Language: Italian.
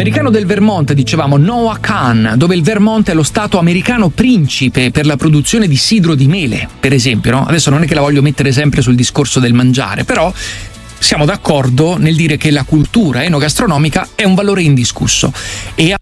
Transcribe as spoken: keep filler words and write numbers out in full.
L'americano del Vermont, dicevamo Noah Kahan, dove il Vermont è lo stato americano principe per la produzione di sidro di mele, per esempio, no? Adesso non è che la voglio mettere sempre sul discorso del mangiare, però siamo d'accordo nel dire che la cultura enogastronomica è un valore indiscusso e